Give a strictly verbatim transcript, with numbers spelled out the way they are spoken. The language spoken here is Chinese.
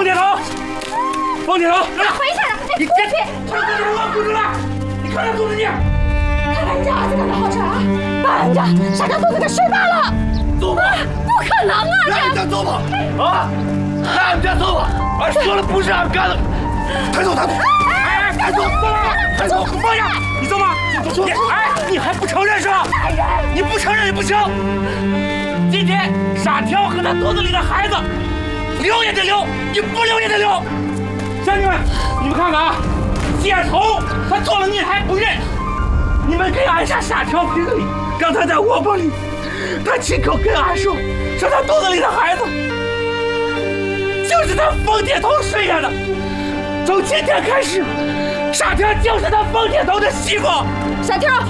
铁头，冯铁头， 回去了， 你别别，他肚子都饿不住了，你看他肚子你。 他把人家儿子干的好事啊，把人家傻条肚子给睡大了。 走吧， 不可能啊！ 让俺家走吧，啊，让俺家走吧，俺说了不是俺干的。抬走，抬走，哎，抬走，走了，抬走，放下，你走吧，走走。哎，你还不承认是吧？你不承认也不行。今天傻条和他肚子里的孩子，留也得留，你不留也得留。乡亲们，你们看看啊，街头他做了孽还不认，你们给俺下傻条评理。刚才在窝棚里，他亲口跟俺说，说他肚子里的孩子就是他冯铁头生下的。从今天开始，傻条就是他冯铁头的媳妇。 傻条。